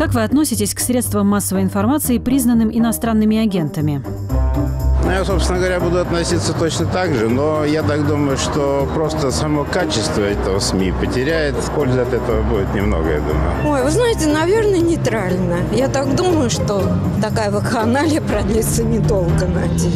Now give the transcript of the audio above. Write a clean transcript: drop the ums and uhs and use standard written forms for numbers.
Как вы относитесь к средствам массовой информации, признанным иностранными агентами? Я, собственно говоря, буду относиться точно так же, но я так думаю, что просто само качество этого СМИ потеряет. Пользы от этого будет немного, я думаю. Ой, вы знаете, наверное, нейтрально. Я так думаю, что такая вакханалия продлится недолго, надеюсь.